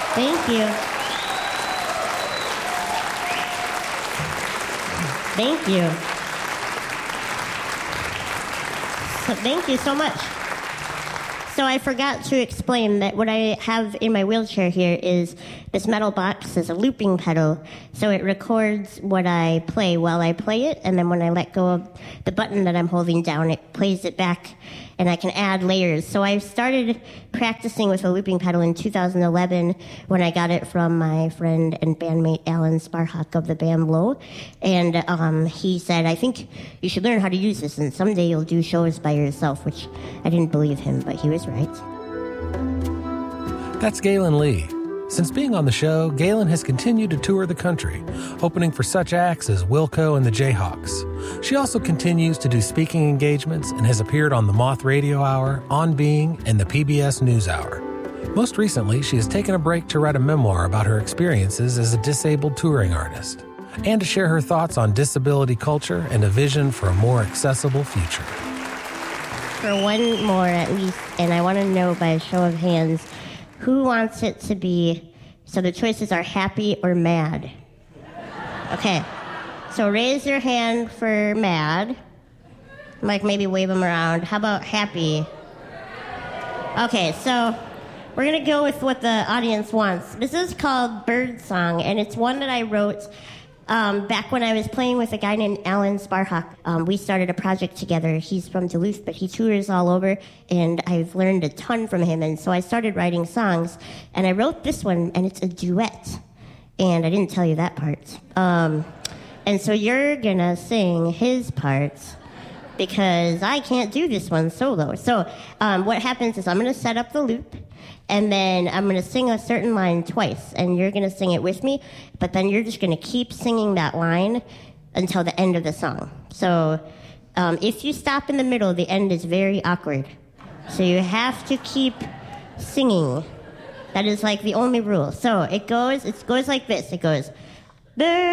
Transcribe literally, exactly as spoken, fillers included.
Thank you. Thank you. So, thank you so much. So I forgot to explain that what I have in my wheelchair here is this metal box is a looping pedal, so it records what I play while I play it, and then when I let go of the button that I'm holding down, it plays it back, and I can add layers. So I started practicing with a looping pedal in two thousand eleven when I got it from my friend and bandmate Alan Sparhawk of the band Low, and um, he said, I think you should learn how to use this, and someday you'll do shows by yourself, which I didn't believe him, but he was right. That's Galen Lee. Since being on the show, Galen has continued to tour the country, opening for such acts as Wilco and the Jayhawks. She also continues to do speaking engagements and has appeared on the Moth Radio Hour, On Being, and the P B S NewsHour. Most recently, she has taken a break to write a memoir about her experiences as a disabled touring artist, and to share her thoughts on disability culture and a vision for a more accessible future. For one more at least, and I want to know by a show of hands, who wants it to be, so the choices are happy or mad? Okay, so raise your hand for mad. Like maybe wave them around. How about happy? Okay, so we're going to go with what the audience wants. This is called Bird Song, and it's one that I wrote Um, back when I was playing with a guy named Alan Sparhawk. Um, we started a project together. He's from Duluth, but he tours all over, and I've learned a ton from him, and so I started writing songs, and I wrote this one, and it's a duet, and I didn't tell you that part. Um, and so you're gonna sing his parts, because I can't do this one solo. So um, what happens is I'm gonna set up the loop, and then I'm going to sing a certain line twice, and you're going to sing it with me, but then you're just going to keep singing that line until the end of the song. So um, if you stop in the middle, the end is very awkward. So you have to keep singing. That is like the only rule. So it goes, it goes like this. It goes,